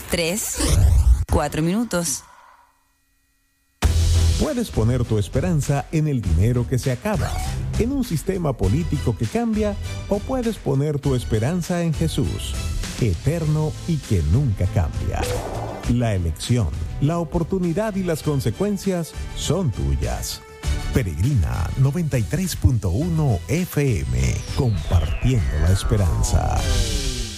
3, 4 minutos. Puedes poner tu esperanza en el dinero que se acaba, en un sistema político que cambia, o puedes poner tu esperanza en Jesús, eterno y que nunca cambia. La elección, la oportunidad y las consecuencias son tuyas. Peregrina 93.1 FM, compartiendo la esperanza.